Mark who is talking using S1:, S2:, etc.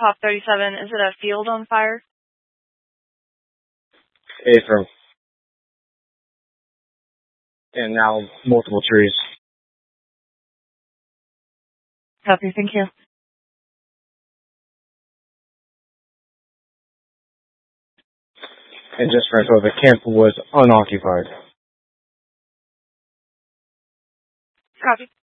S1: Pop 37, is it a field on fire?
S2: Affirm. And now multiple trees.
S1: Copy, thank you.
S2: And just for info, the camp was unoccupied.
S1: Copy.